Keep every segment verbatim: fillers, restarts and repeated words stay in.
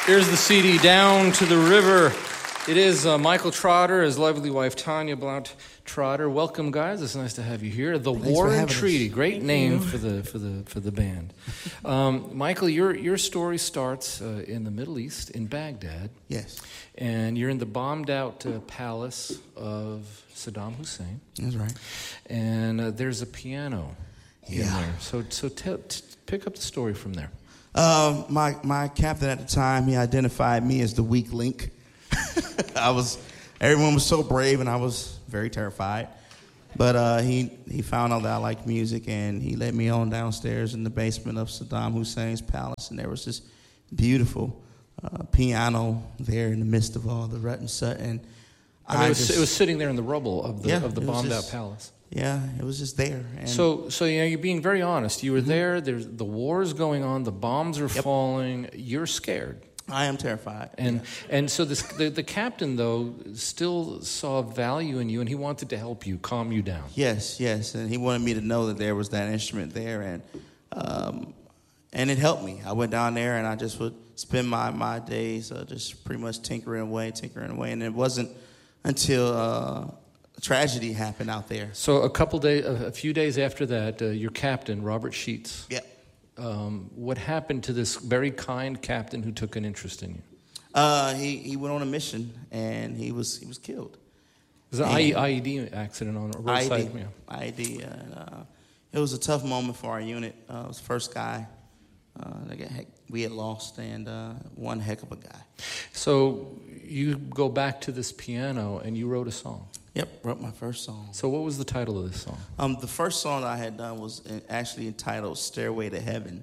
Here's the C D, Down to the River. It is uh, Michael Trotter, his lovely wife Tanya Blount Trotter. Welcome, guys. It's nice to have you here. The Thanks War and us. Treaty, great Thank name you. for the for the for the band. Um, Michael, your your story starts uh, in the Middle East, in Baghdad. Yes, And you're in the bombed-out uh, palace of Saddam Hussein. that's right. And uh, there's a piano in Yeah. there. So so t- t- pick up the story from there. Um, my my captain at the time, he identified me as the weak link. I was, everyone was so brave, and I was very terrified. But uh, he he found out that I liked music, and he led me on downstairs in the basement of Saddam Hussein's palace, and there was this beautiful uh, piano there in the midst of all the rut and sut, and I mean, I it, was, just, it was sitting there in the rubble of the Yeah, of the it was bombed-out just- palace. yeah, it was just there. And So, so you know, you're being very honest. You were there. There's the war's going on. The bombs are Yep. falling. You're scared, I am terrified. and and so this the, the captain though still saw value in you, and he wanted to help you, calm you down. Yes, yes, and he wanted me to know that there was that instrument there, and um, and it helped me. I went down there, and I just would spend my my days uh, just pretty much tinkering away, tinkering away, and it wasn't until uh, tragedy happened out there. So a couple days, a few days after that, uh, your captain, Robert Sheets. Yep. Um, what happened to this very kind captain who took an interest in you? Uh, he he went on a mission, and he was he was killed. It was an And- I E D accident on a roadside. I E D, Yeah. I E D, and uh, it was a tough moment for our unit. Uh, it was the first guy uh, that got, heck, we had lost, and uh, one heck of a guy. So you go back to this piano and you wrote a song. Yep, wrote my first song. So what was the title of this song? Um, the first song I had done was in- actually entitled "Stairway to Heaven,"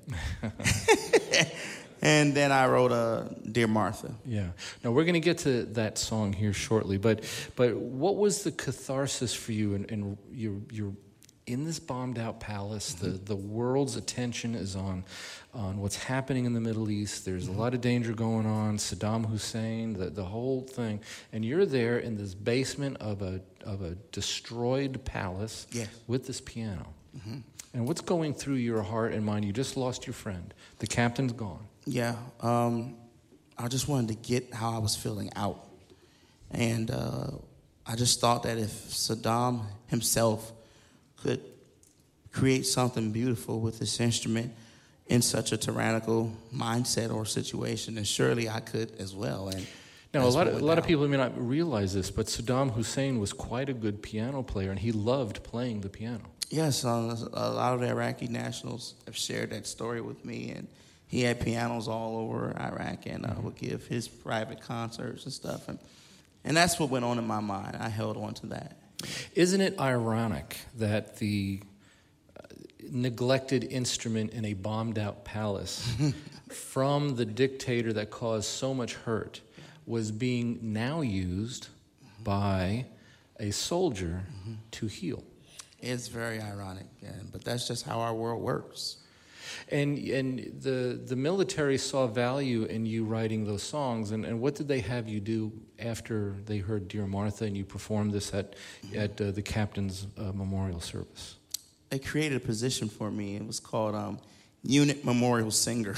and then I wrote uh, "Dear Martha." Yeah. Now we're going to get to that song here shortly, but but what was the catharsis for you? And, and you're you're in this bombed out palace. The the world's attention is on on what's happening in the Middle East. There's a lot of danger going on. Saddam Hussein, the the whole thing, and you're there in this basement of a of a destroyed palace Yes. with this piano. And what's going through your heart and mind? You just lost your friend. The captain's gone. Yeah, um, I just wanted to get how I was feeling out, and uh, I just thought that if Saddam himself could create something beautiful with this instrument in such a tyrannical mindset or situation, then surely I could as well. And Now, a that's lot what of, a went lot of down. people may not realize this, but Saddam Hussein was quite a good piano player, and he loved playing the piano. Yes, uh, a lot of the Iraqi nationals have shared that story with me, and he had pianos all over Iraq, and uh, would give his private concerts and stuff, and and that's what went on in my mind. I held on to that. Isn't it ironic that the uh, neglected instrument in a bombed-out palace from the dictator that caused so much hurt was being now used by a soldier to heal? It's very ironic, and, but that's just how our world works. And and the the military saw value in you writing those songs. And, and what did they have you do after they heard Dear Martha and you performed this at at uh, the captain's uh, memorial service? They created a position for me. It was called um, Unit Memorial Singer.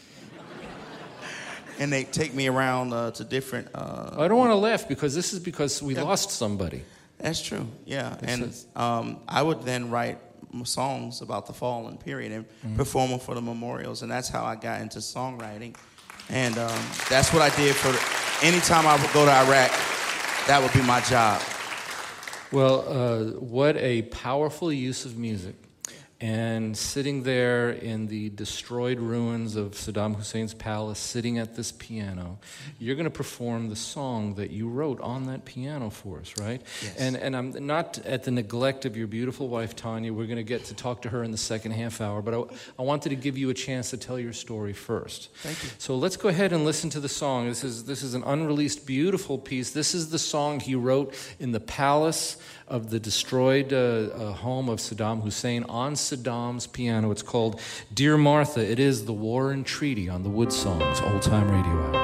And they take me around uh, to different... Uh, I don't want to laugh because this is because we Yeah. lost somebody. That's true, yeah. This And is- um, I would then write m- songs about the fallen period and Mm-hmm. perform them for the memorials, and that's how I got into songwriting. And um, that's what I did for the, anytime I would go to Iraq, that would be my job. Well, uh, what a powerful use of music. And sitting there in the destroyed ruins of Saddam Hussein's palace, sitting at this piano, you're going to perform the song that you wrote on that piano for us, right? Yes. And and I'm not at the neglect of your beautiful wife, Tanya. We're going to get to talk to her in the second half hour, but I, I wanted to give you a chance to tell your story first. Thank you. So let's go ahead and listen to the song. This is this is an unreleased, beautiful piece. This is the song he wrote in the palace of the destroyed uh, uh, home of Saddam Hussein on Saddam's piano. It's called Dear Martha. It is the War and Treaty on the Wood Songs Old Time Radio Hour.